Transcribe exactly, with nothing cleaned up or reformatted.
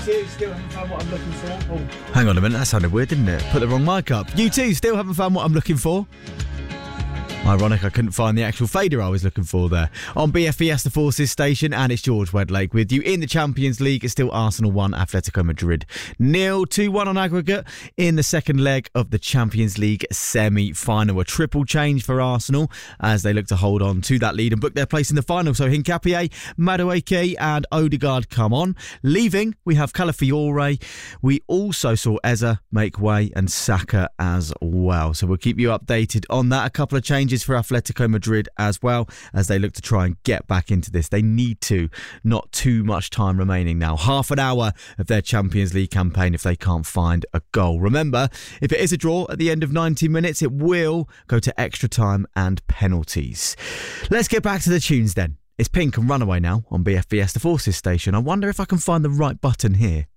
two still haven't found what I'm looking for. Oh. Hang on a minute, that sounded weird, didn't it? Put the wrong mic up. You two still haven't found what I'm looking for? Ironic, I couldn't find the actual fader I was looking for there. On B F B S, the Forces station, and it's George Wedlake with you in the Champions League. It's still Arsenal one, Atletico Madrid nil. two one on aggregate in the second leg of the Champions League semi-final. A triple change for Arsenal as they look to hold on to that lead and book their place in the final. So Hincapié, Madueke and Odegaard come on. Leaving, we have Calafiore. We also saw Eza make way and Saka as well. So we'll keep you updated on that. A couple of changes for Atletico Madrid as well as they look to try and get back into this. They need to. Not too much time remaining now. Half an hour of their Champions League campaign if they can't find a goal. Remember, if it is a draw at the end of ninety minutes, it will go to extra time and penalties. Let's get back to the tunes then. It's Pink and Runaway now on B F B S, the Forces station. I wonder if I can find the right button here.